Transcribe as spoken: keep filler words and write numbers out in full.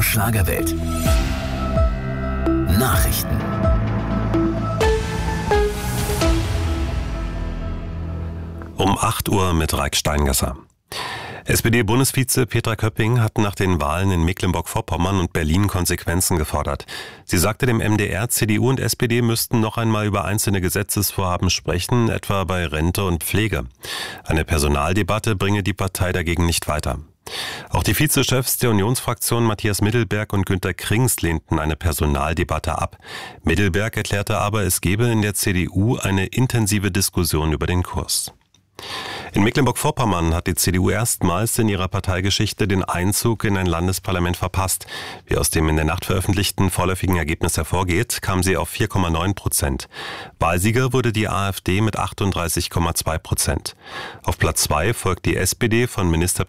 Münchner Schlagerwelt. Nachrichten. Um acht Uhr mit Raik Steingasser. S P D-Bundesvize Petra Köpping hat nach den Wahlen in Mecklenburg-Vorpommern und Berlin Konsequenzen gefordert. Sie sagte dem M D R, C D U und S P D müssten noch einmal über einzelne Gesetzesvorhaben sprechen, etwa bei Rente und Pflege. Eine Personaldebatte bringe die Partei dagegen nicht weiter. Auch die Vizechefs der Unionsfraktion Matthias Middelberg und Günter Krings lehnten eine Personaldebatte ab. Middelberg erklärte aber, es gebe in der C D U eine intensive Diskussion über den Kurs. In Mecklenburg-Vorpommern hat die C D U erstmals in ihrer Parteigeschichte den Einzug in ein Landesparlament verpasst. Wie aus dem in der Nacht veröffentlichten vorläufigen Ergebnis hervorgeht, kam sie auf vier Komma neun Prozent. Wahlsieger wurde die AfD mit achtunddreißig Komma zwei Prozent. Auf Platz zwei folgt die S P D von Ministerpräsident